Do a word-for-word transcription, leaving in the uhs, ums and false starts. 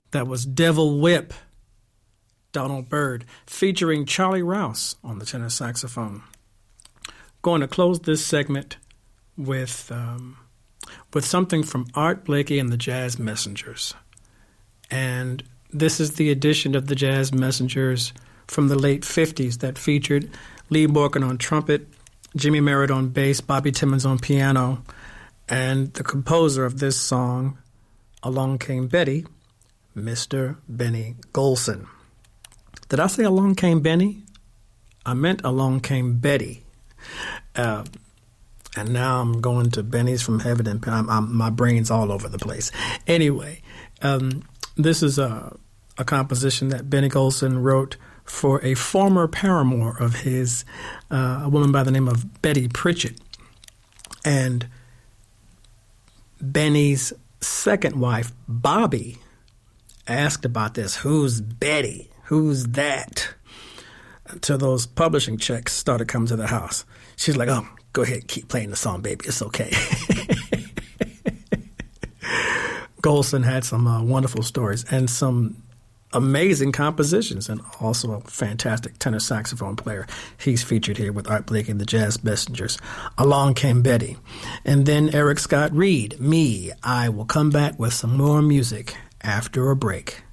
That was Devil Whip, Donald Byrd, featuring Charlie Rouse on the tenor saxophone. Going to close this segment with um, with something from Art Blakey and the Jazz Messengers. And this is the edition of the Jazz Messengers from the late fifties that featured Lee Morgan on trumpet, Jimmy Merritt on bass, Bobby Timmons on piano, and the composer of this song, Along Came Betty, Mister Benny Golson. Did I say Along Came Benny? I meant Along Came Betty. Uh, and now I'm going to Benny's from Heaven, and I'm, I'm, my brain's all over the place. Anyway, um, this is a, a composition that Benny Golson wrote for a former paramour of his, uh, a woman by the name of Betty Pritchett. And Benny's second wife, Bobby, asked about this. Who's Betty? Who's that? Until those publishing checks started coming to the house. She's like, oh, go ahead, keep playing the song, baby. It's okay. Golson had some uh, wonderful stories and some amazing compositions, and also a fantastic tenor saxophone player. He's featured here with Art Blakey and the Jazz Messengers. Along Came Betty. And then Eric Scott Reed, Me. I will come back with some more music after a break.